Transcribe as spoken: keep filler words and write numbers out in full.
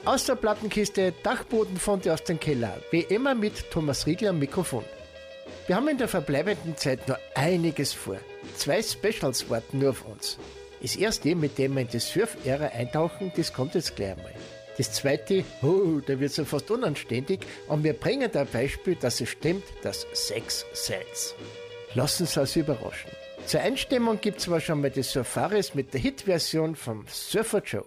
Aus der Plattenkiste, Dachbodenfunde aus dem Keller, wie immer mit Thomas Riegler am Mikrofon. Wir haben in der verbleibenden Zeit noch einiges vor. Zwei Specials warten nur auf uns. Das erste, mit dem wir in die Surf-Ära eintauchen, das kommt jetzt gleich einmal. Das zweite, oh, da wird es ja fast unanständig, und wir bringen da ein Beispiel, dass es stimmt, dass Sex sells. Lassen Sie uns überraschen. Zur Einstimmung gibt es zwar schon mal die Surfaris mit der Hitversion vom Surfer Joe.